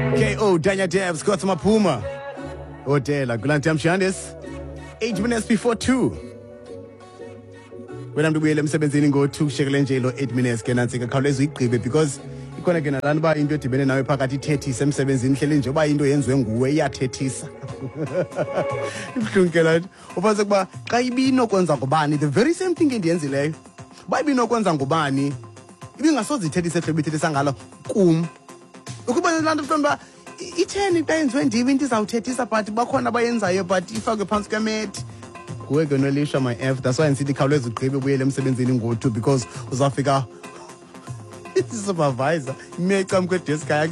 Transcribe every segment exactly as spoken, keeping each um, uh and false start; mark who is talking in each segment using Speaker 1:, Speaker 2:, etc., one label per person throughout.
Speaker 1: K O Danya Devs got some Puma. Hotel Gulantam Shandis. Eight minutes before two. When I'm the William seventeen go to Shekelenjelo eight minutes can answer Kaulez week because you can again run by into Tibet and I packati thirty some seventeen killing Joba into ends when way at tetis. If you can get Opasaba Kaibi no Konzakobani, the very same thing in the Enzile. Why be no Konzangobani? Even a sort of thirty celebrity Sangalo, Kum. Ukuba land of Tumba. Iteni times when Divinity out tetis apart Bakona by Enzayo, but if I go Panskamet. We're gonna leash my F. That's why I see the Kaulez with Baby William seventeen go to because was Africa. It's supervisor. May come with this guy.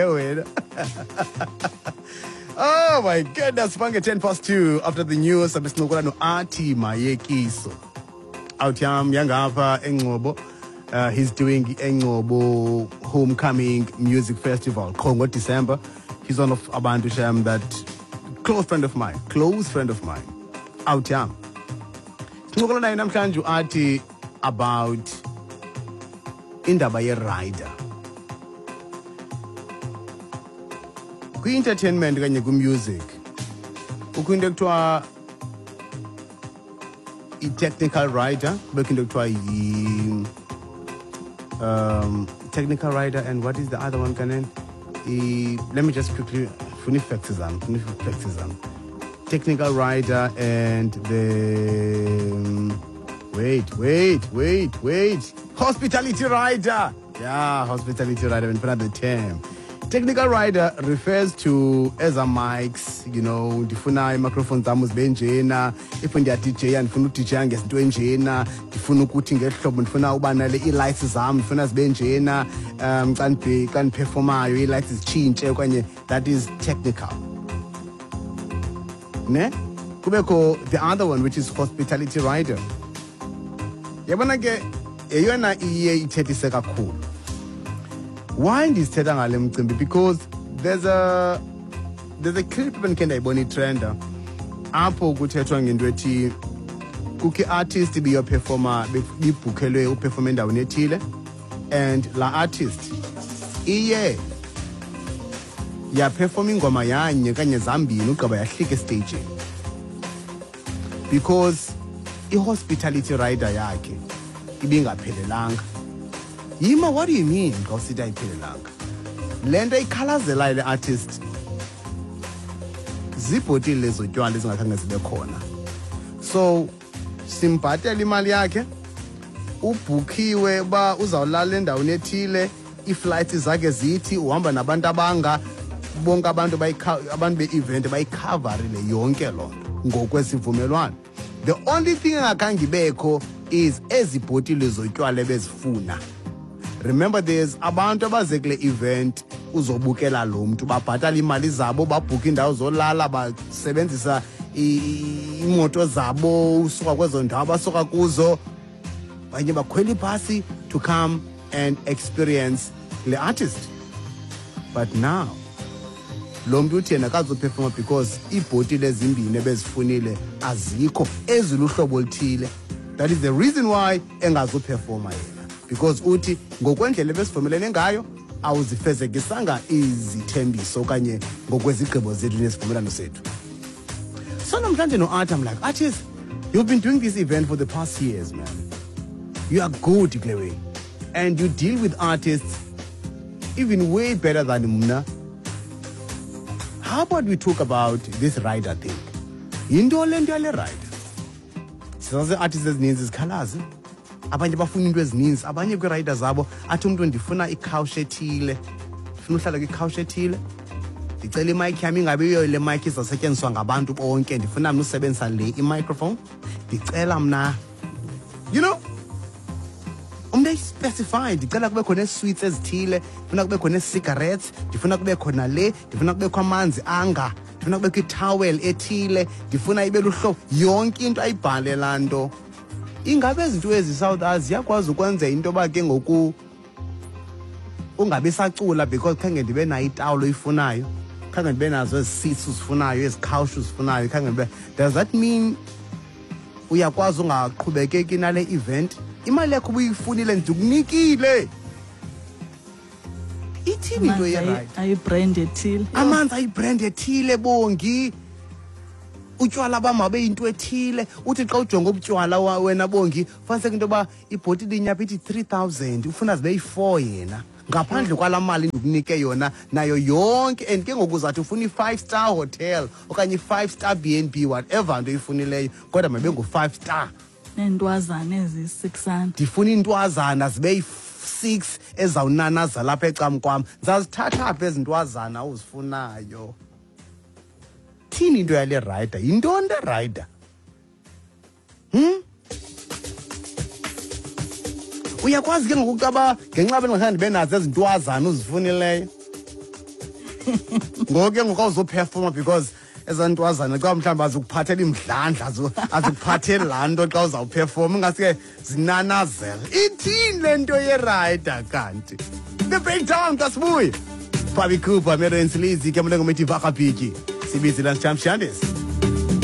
Speaker 1: Oh my goodness, Funga ten past two after the news. I'm just no Artie Mayekiso. Out yam young Alpha Engobo. Uh, he's doing Engobo Homecoming Music Festival, Congo December. He's one of Abantu Sham that close friend of mine, close friend of mine. Out yam. Tungola na namhlanju athi about indaba ye rider. Ku entertainment kanye ku music. Ukunto kuthiwa I technical rider, bekunto kuthiwa I um technical rider and what is the other one kanen? Let me just quickly funi facts exam, funi facts exam. Technical rider and the um, wait, wait, wait, wait. Hospitality rider. Yeah, hospitality rider. And another term. Technical rider refers to as a mics, you know, difuna microphone zamus benjena, if when they are D J and funu D J anges do enjena, difunu kuti ngehlobo ndifuna ubana le i-lights zam, difuna zibenjena, um kanpe kan performayo i-lights zitshintshe okanye that is technical. Ne? Kubeko the other one which is hospitality rider. Yabona ke eyona iye ithethise kakhulu. Why ndisithetha ngale mcimbi? Because there's a there's a clip ebendikhe ndayibona itrenda apho kuthethwa ngento ethi kukho artist ibiyoperforma bibhukhelwe uperforma endaweni ethile and la artist iye yaperforma ingoma yanye kanye zambini ugqiba yahlika estaging because i-hospitality rider yakhe ibingaphelelanga. Yima, what do you mean ngawusithi ayiphelelanga? Le nto ikhalazelayo le artist zibhotile lezo tywala ezingakhange zibe khona. So simbhatela imali yakhe ubhukiwe ba uzawulala endaweni ethile i-flights zakhe zithi uhamba nabantu abanga bonke abantu abantu be-event bayikhavarile yonke loo nto ngokwesivumelwano. The only thing engakhange ibekho is ezibhotile zotywala bezifuna. Remember there's abantu abaze kule event uzobukela lo muntu babhatala imali zabo babhuka indawo zolala basebenzisa imoto zabo usuka kwezo ndawo abasoka kuzo banye bakhwela ibhasi to come and experience the artist. But now lo muntu uthi yena kazoperforma because ibhotile ezimbini ebezifunile azikho eziluhlobo oluthile. That is the reason why engazoperforma yena. Because uthi ngokwendlela besivumelene ngayo awuzifezekisanga izithembiso kanye ngokwezigqibo zethu nesivumelano sethu. So namhlanje no art I'm like, artist, you've been doing this event for the past years, man. You are good, Chloe. And you deal with artists even way better than Muna. How about we talk about this rider thing? Into le nto yale rider. Sizazi artists ezininzi zikhalazi. Abanye bafuna into ezininzi, abanye kwi-rider zabo athi umuntu ndifuna i-couch ethile. Ndifuna uhlala kwi-couch ethile. Ndicela imic yami ingabe iyo le mic izasetyenziswa ngabantu bonke. Ndifuna mna usebenzisa le i-microphone. Ndicela mna, you know, umntu specified. Ndicela kube khona sweets ezithile, ndifuna kube khona cigarettes, ndifuna kube khona le, ndifuna kube khona amanzi anga, ndifuna kube khona i-towel ethile, ndifuna ibe luhlobo yonke into ayibhale laa nto. Ingabe izinto ezi South ziyakwazi ukwenza into ba ke ngoku ungabe sacula because khange ndibe nayo itawulo ifunayo, khange ndibe nazo ezi-seats uzifunayo, ezi-couch uzifunayo, khange ndibe. Does that mean uyakwazi ungaqhubekeki nale event? Imali yakho ubuyifunile ndikunikile. ithini into ye-right?
Speaker 2: Ayi-brand ethile.
Speaker 1: Amanzi ayi-brand ethile Bongi. Utywala bamabe into ethile. Uthi xa ujonga ubutywala wena Bongi, faniseke into yoba ibhotile inyapha ithi three thousand, ufuna zibe yi-four yena. Ngaphandle kwala mali ndikunike yona nayo yonke, and ke ngoku zathi ufuna i-five star hotel okanye i-five star B and B, whatever into oyifunileyo, kodwa mabe ngu-five star.
Speaker 2: Neentwazana ezi-six hundred.
Speaker 1: Ndifuna iintwazana zibe yi-six ezawunanaza lapha ecam kwam. Ndizazithatha phi ezi ntwazana uzifunayo? Thini into yale rider? Yintoni le rider? Hmm? Uyakwazi ke ngoku xa ngenxa bendingakhange ndibe nazo ezi ntwazana uzifunileyo. Ngoku ke ngoku awuzophefoma because eza ntwazana xa mhlawumbi azikuphathela imdlandla azikuphatheli laa nto xa uzawuphefoma ingasuke zinanazela. Ithini le nto ye-rider kanti? The breakdown xa sibuye. Fabi Cooper, Mero Nsilizi, ke mna ngomthi Vakapiki. Sibizi la Champions.